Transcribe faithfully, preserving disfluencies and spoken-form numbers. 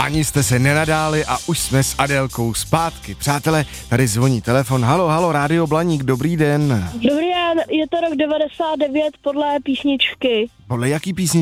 Ani jste se nenadáli a už jsme s Adélkou zpátky. Přátelé, tady zvoní telefon. Halo, halo, Rádio Blaník, dobrý den. Dobrý den, je to rok devadesát devět podle písničky. Podle jaký písničky?